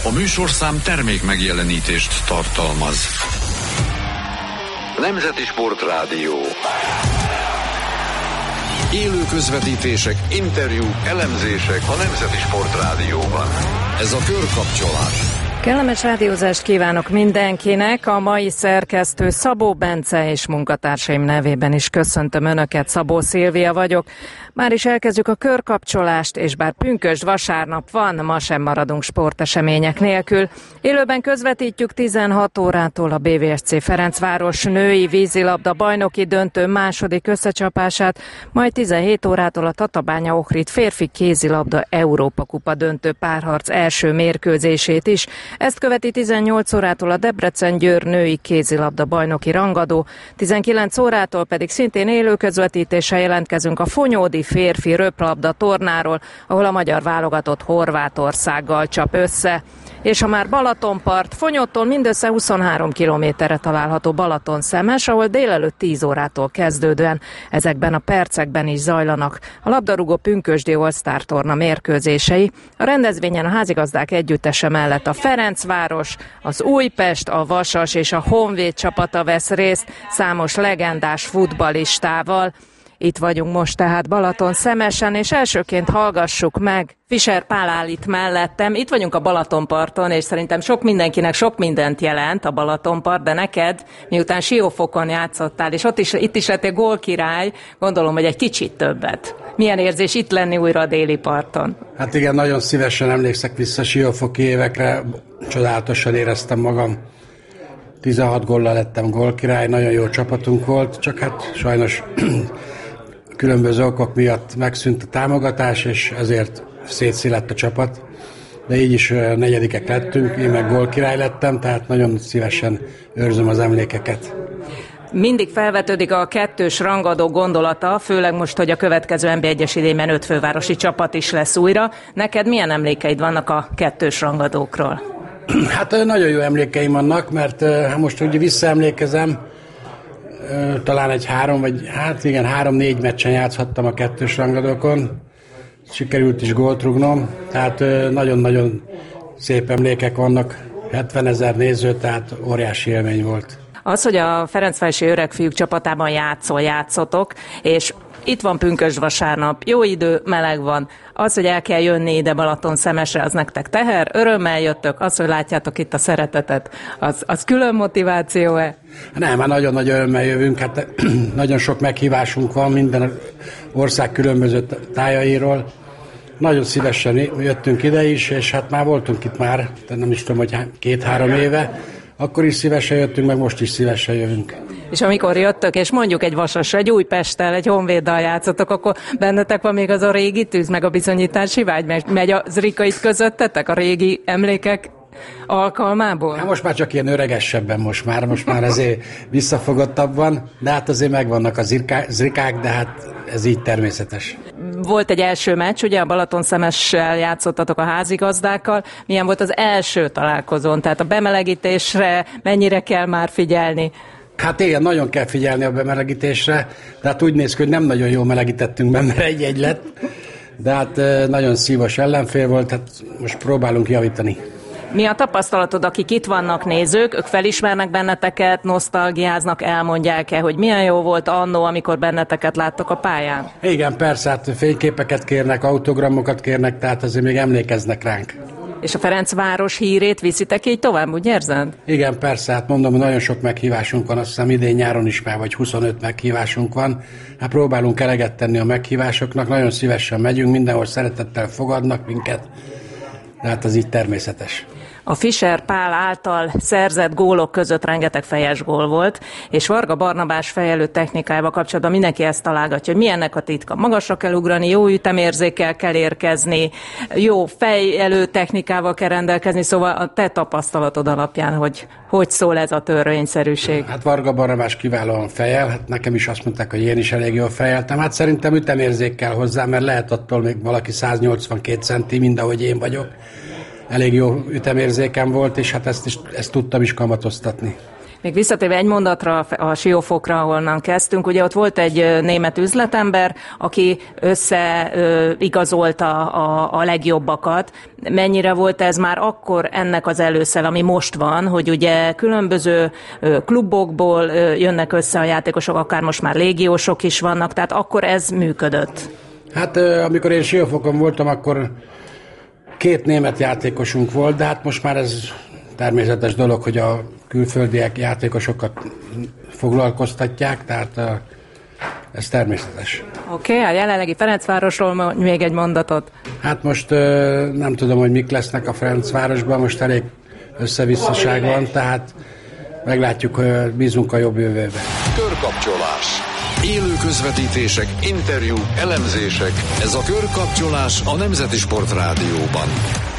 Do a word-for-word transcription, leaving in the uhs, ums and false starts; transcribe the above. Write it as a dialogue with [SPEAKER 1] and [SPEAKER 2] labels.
[SPEAKER 1] A műsorszám termék megjelenítést tartalmaz. Nemzeti Sportrádió. Élő közvetítések, interjúk, elemzések a Nemzeti Sportrádióban. Ez a Körkapcsolás.
[SPEAKER 2] Kellemes rádiózást kívánok mindenkinek, a mai szerkesztő Szabó Bence és munkatársaim nevében is köszöntöm Önöket, Szabó Szilvia vagyok. Már is elkezdjük a körkapcsolást, és bár pünkösd vasárnap van, ma sem maradunk sportesemények nélkül. Élőben közvetítjük tizenhat órától a bé vé es cé Ferencváros női vízilabda bajnoki döntő második összecsapását, majd tizenhét órától a Tatabánya Ohrid férfi kézilabda Európa kupa döntő párharc első mérkőzését is. Ezt követi tizennyolc órától a Debrecen-Győr női kézilabda bajnoki rangadó, tizenkilenc órától pedig szintén élő közvetítéssel jelentkezünk a Fonyódi férfi röplabda tornáról, ahol a magyar válogatott Horvátországgal csap össze. És ha már Balatonpart, Fonyódtól mindössze huszonhárom kilométerre található Balaton-Szemes, ahol délelőtt tíz órától kezdődően ezekben a percekben is zajlanak a labdarúgó pünkösdi All-Star torna mérkőzései. A rendezvényen a házigazdák együttese mellett a Ferencváros, az Újpest, a Vasas és a Honvéd csapata vesz részt számos legendás futballistával. Itt vagyunk most tehát Balaton-Szemesen, és elsőként hallgassuk meg, Fischer Pál áll itt mellettem. Itt vagyunk a Balatonparton, és szerintem sok mindenkinek sok mindent jelent a Balatonpart, de neked, miután Siófokon játszottál, és ott is, itt is lettél gólkirály, gondolom, hogy egy kicsit többet. Milyen érzés itt lenni újra a déli parton?
[SPEAKER 3] Hát igen, nagyon szívesen emlékszek vissza siófoki évekre, csodálatosan éreztem magam. tizenhat góllal lettem gólkirály, nagyon jó csapatunk volt, csak hát sajnos különböző okok miatt megszűnt a támogatás, és ezért szétszilett a csapat. De így is negyedikek lettünk, én meg gólkirály lettem, tehát nagyon szívesen őrzöm az emlékeket.
[SPEAKER 2] Mindig felvetődik a kettős rangadó gondolata, főleg most, hogy a következő en bé egyes idényben öt fővárosi csapat is lesz újra. Neked milyen emlékeid vannak a kettős rangadókról?
[SPEAKER 3] Hát nagyon jó emlékeim vannak, mert ha most úgy visszaemlékezem, talán egy három, vagy hát igen, három-négy meccsen játszhattam a kettős rangadókon. Sikerült is gólt rúgnom, tehát nagyon-nagyon szép emlékek vannak. hetvenezer néző, tehát óriási élmény volt.
[SPEAKER 2] Az, hogy a Ferencvárosi öregfiúk csapatában játszol, játszotok, és itt van pünkösd vasárnap, jó idő, meleg van. Az, hogy el kell jönni ide Balaton-Szemesre, az nektek teher, örömmel jöttök, az, hogy látjátok itt a szeretetet, az, az külön motiváció-e?
[SPEAKER 3] Nem, már nagyon nagy örömmel jövünk, hát nagyon sok meghívásunk van minden ország különböző tájairól. Nagyon szívesen jöttünk ide is, és hát már voltunk itt már, nem is tudom, hogy két-három éve. Akkor is szívesen jöttünk, meg most is szívesen jövünk.
[SPEAKER 2] És amikor jöttök, és mondjuk egy Vasasra, egy Újpesttel, egy Honvéddal játszotok, akkor bennetek van még az a régi tűz, meg a bizonyítási vágy, meg megy az rikait közöttetek, a régi emlékek alkalmából?
[SPEAKER 3] Hát most már csak ilyen öregesebben most már, most már azért visszafogottabban, de hát azért megvannak az zrikák, de hát ez így természetes.
[SPEAKER 2] Volt egy első meccs, ugye a Balaton-Szemessel játszottatok a házigazdákkal. Milyen volt az első találkozón? Tehát a bemelegítésre mennyire kell már figyelni?
[SPEAKER 3] Hát igen, nagyon kell figyelni a bemelegítésre, de hát úgy néz ki, hogy nem nagyon jól melegítettünk be, mert egy-egy lett, de hát nagyon szívos ellenfél volt, hát most próbálunk javítani.
[SPEAKER 2] Mi a tapasztalatod, akik itt vannak nézők, ők felismernek benneteket, nosztalgiáznak, elmondják-e, hogy milyen jó volt annó, amikor benneteket láttak a pályán?
[SPEAKER 3] Igen, persze, hát fényképeket kérnek, autogramokat kérnek, tehát azért még emlékeznek ránk.
[SPEAKER 2] És a Ferencváros hírét viszitek így tovább, úgy érzed?
[SPEAKER 3] Igen, persze, hát mondom, hogy nagyon sok meghívásunk van, azt hiszem idén nyáron is már, vagy huszonöt meghívásunk van. Hát próbálunk eleget tenni a meghívásoknak, nagyon szívesen megyünk, mindenhol szeretettel fogadnak minket, de hát az így természetes.
[SPEAKER 2] A Fischer Pál által szerzett gólok között rengeteg fejes gól volt, és Varga Barnabás fejelő technikájával kapcsolatban mindenki ezt találgatja, hogy milyennek a titka. Magasra kell ugrani, jó ütemérzékkel kell érkezni, jó fejelő technikával kell rendelkezni, szóval a te tapasztalatod alapján, hogy hogy szól ez a törvényszerűség.
[SPEAKER 3] Hát Varga Barnabás kiválóan fejel, hát nekem is azt mondták, hogy én is elég jól fejeltem. Hát szerintem ütemérzék kell hozzá, mert lehet attól még valaki száznyolcvankét centi, mind ahogy én vagyok. Elég jó ütemérzékem volt, és hát ezt, is, ezt tudtam is kamatoztatni.
[SPEAKER 2] Még visszatérve egy mondatra a Siófokra, ahonnan kezdtünk, ugye ott volt egy német üzletember, aki összeigazolta a, a legjobbakat. Mennyire volt ez már akkor ennek az előszel, ami most van, hogy ugye különböző klubokból jönnek össze a játékosok, akár most már légiósok is vannak, tehát akkor ez működött? Hát
[SPEAKER 3] amikor én Siófokon voltam, akkor két német játékosunk volt, de hát most már ez természetes dolog, hogy a külföldiek játékosokat foglalkoztatják, tehát ez természetes.
[SPEAKER 2] Oké, okay, a jelenlegi Ferencvárosról még egy mondatot.
[SPEAKER 3] Hát most nem tudom, hogy mik lesznek a Ferencvárosban, most elég összevisszaság van, tehát meglátjuk, hogy bízunk a jobb jövőbe.
[SPEAKER 1] Körkapcsolás. Élő közvetítések, interjúk, elemzések. Ez a Körkapcsolás a Nemzeti Sport Rádióban.